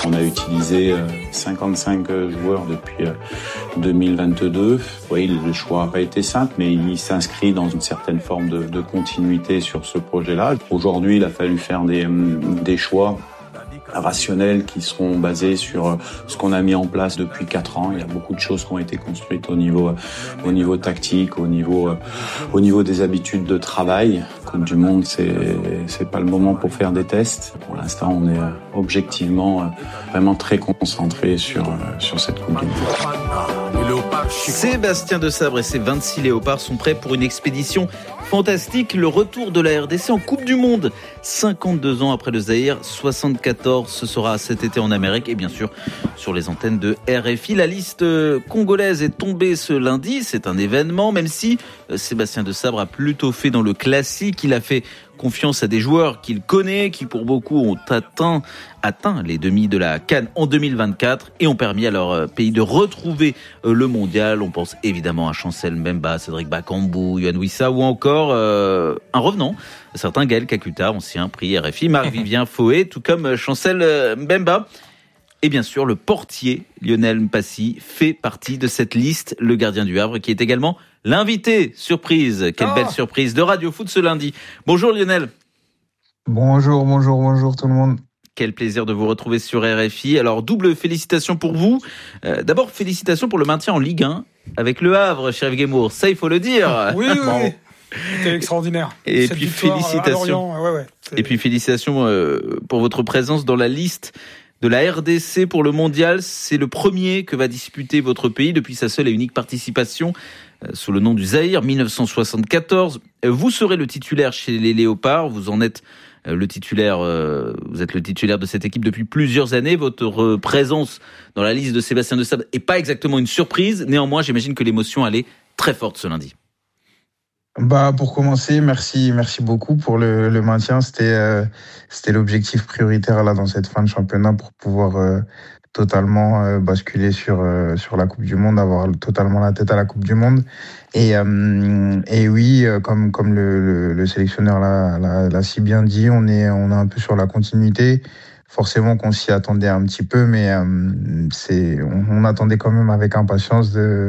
On a utilisé 55 joueurs depuis 2022. Oui, le choix n'a pas été simple, mais il s'inscrit dans une certaine forme de continuité sur ce projet-là. Aujourd'hui, il a fallu faire des choix rationnels qui seront basés sur ce qu'on a mis en place depuis 4 ans. Il y a beaucoup de choses qui ont été construites au niveau tactique, au niveau des habitudes de travail. Coupe du Monde, c'est pas le moment pour faire des tests. Pour l'instant, on est objectivement vraiment très concentré sur cette Coupe du Monde. Sébastien Desabre et ses 26 léopards sont prêts pour une expédition fantastique. Le retour de la RDC en Coupe du Monde. 52 ans après le Zaïre, 74, ce sera cet été en Amérique et bien sûr sur les antennes de RFI. La liste congolaise est tombée ce lundi. C'est un événement, même si Sébastien Desabre a plutôt fait dans le classique. Il a fait confiance à des joueurs qu'il connaît, qui pour beaucoup ont atteint les demi de la CAN en 2024 et ont permis à leur pays de retrouver le mondial. On pense évidemment à Chancel Mbemba, Cédric Bakambu, Yohan Wissa ou encore un revenant, certain Gaël Kakuta, ancien prix RFI, Marc-Vivien Foé, tout comme Chancel Mbemba. Et bien sûr, le portier Lionel Mpassi fait partie de cette liste, le gardien du Havre, qui est également l'invité surprise. Quelle belle surprise de Radio Foot ce lundi. Bonjour Lionel. Bonjour tout le monde. Quel plaisir de vous retrouver sur RFI. Alors, double félicitations pour vous. D'abord, félicitations pour le maintien en Ligue 1 avec le Havre, Chérif Guémour. Ça, il faut le dire. Oui. C'était extraordinaire. Et puis félicitations. Et puis félicitations pour votre présence dans la liste de la RDC pour le mondial. C'est le premier que va disputer votre pays depuis sa seule et unique participation sous le nom du Zaïre, 1974. Vous serez le titulaire chez les Léopards. Vous en êtes le titulaire. Vous êtes le titulaire de cette équipe depuis plusieurs années. Votre présence dans la liste de Sébastien Desabre n'est pas exactement une surprise. Néanmoins, j'imagine que l'émotion elle est très forte ce lundi. Pour commencer, merci beaucoup pour le maintien. C'était l'objectif prioritaire là dans cette fin de championnat pour pouvoir totalement basculer sur la Coupe du Monde, avoir totalement la tête à la Coupe du Monde. Et oui, comme le sélectionneur l'a si bien dit, on est un peu sur la continuité. Forcément qu'on s'y attendait un petit peu, mais on attendait quand même avec impatience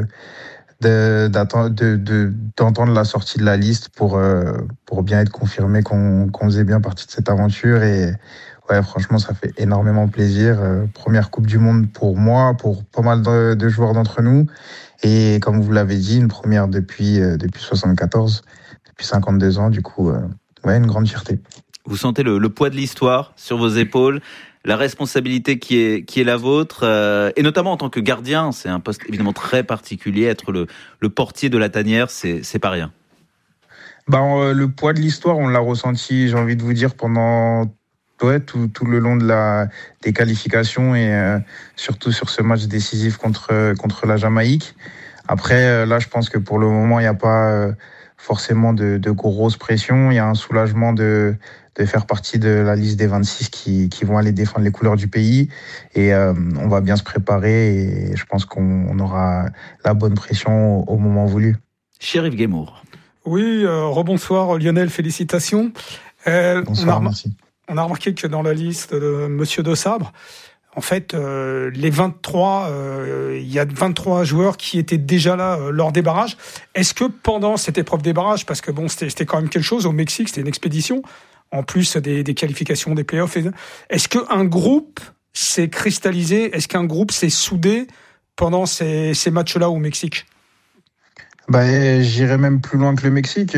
d'entendre la sortie de la liste pour bien être confirmé qu'on faisait bien partie de cette aventure. Et ouais, franchement, ça fait énormément plaisir. Première Coupe du Monde pour moi, pour pas mal de joueurs d'entre nous. Et comme vous l'avez dit, une première depuis 74, depuis 52 ans. Du coup, une grande fierté. Vous sentez le poids de l'histoire sur vos épaules, la responsabilité qui est la vôtre, et notamment en tant que gardien, c'est un poste évidemment très particulier. Être le portier de la tanière, c'est pas rien. Le poids de l'histoire, on l'a ressenti, j'ai envie de vous dire, pendant tout le long des qualifications et surtout sur ce match décisif contre la Jamaïque. Après, là, je pense que pour le moment, il n'y a pas forcément de grosse pression. Il y a un soulagement de faire partie de la liste des 26 qui vont aller défendre les couleurs du pays. Et on va bien se préparer et je pense qu'on aura la bonne pression au moment voulu. Chérif Guémour. Oui, rebonsoir Lionel, félicitations. Bonsoir, merci. On a remarqué que dans la liste de Monsieur Desabre, en fait, les 23, il y a 23 joueurs qui étaient déjà là lors des barrages. Est-ce que pendant cette épreuve des barrages, parce que c'était quand même quelque chose au Mexique, c'était une expédition, en plus des qualifications, des playoffs, est-ce qu'un groupe s'est cristallisé, est-ce qu'un groupe s'est soudé pendant ces matchs-là au Mexique ? J'irais même plus loin que le Mexique.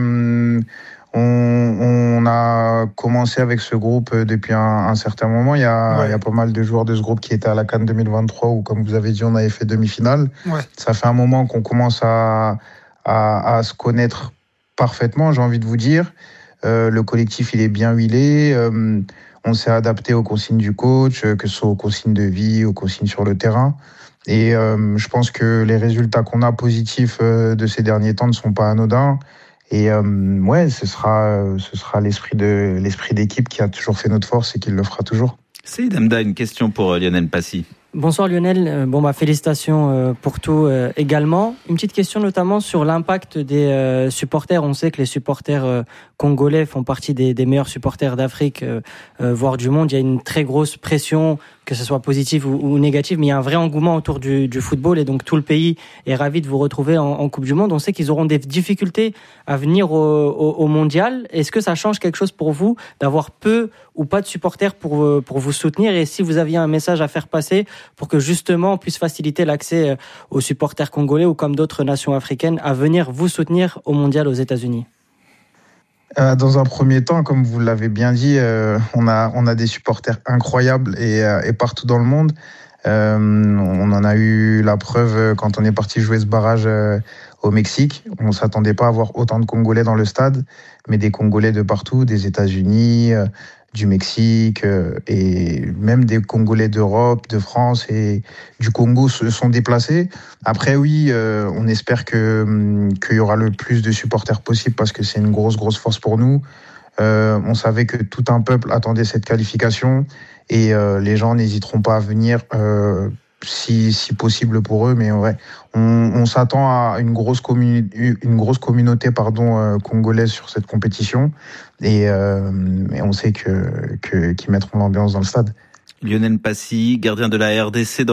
On a commencé avec ce groupe depuis un certain moment. Il y a pas mal de joueurs de ce groupe qui étaient à la CAN 2023 où, comme vous avez dit, on avait fait demi-finale. Ouais. Ça fait un moment qu'on commence à se connaître parfaitement, j'ai envie de vous dire. Le collectif, il est bien huilé. On s'est adapté aux consignes du coach, que ce soit aux consignes de vie, aux consignes sur le terrain. Et je pense que les résultats qu'on a positifs de ces derniers temps ne sont pas anodins. Et ce sera l'esprit d'équipe qui a toujours fait notre force et qui le fera toujours. C'est Damda, une question pour Lionel Mpassi. Bonsoir Lionel, félicitations pour tout également. Une petite question notamment sur l'impact des supporters. On sait que les supporters congolais font partie des meilleurs supporters d'Afrique, voire du monde. Il y a une très grosse pression, que ce soit positive ou négative, mais il y a un vrai engouement autour du football et donc tout le pays est ravi de vous retrouver en Coupe du Monde. On sait qu'ils auront des difficultés à venir au Mondial. Est-ce que ça change quelque chose pour vous d'avoir peu ou pas de supporters pour vous soutenir, et si vous aviez un message à faire passer pour que justement on puisse faciliter l'accès aux supporters congolais ou comme d'autres nations africaines à venir vous soutenir au Mondial aux États-Unis? Dans un premier temps, comme vous l'avez bien dit, on a des supporters incroyables et partout dans le monde. On en a eu la preuve quand on est parti jouer ce barrage au Mexique. On s'attendait pas à avoir autant de Congolais dans le stade, mais des Congolais de partout, des États-Unis, du Mexique et même des Congolais d'Europe, de France et du Congo se sont déplacés. Après oui, on espère qu'il y aura le plus de supporters possible parce que c'est une grosse force pour nous. On savait que tout un peuple attendait cette qualification et les gens n'hésiteront pas à venir si possible pour eux, mais ouais, on s'attend à une grosse communauté congolaise sur cette compétition et on sait qu'ils mettront l'ambiance dans le stade. Lionel Passy, gardien de la RDC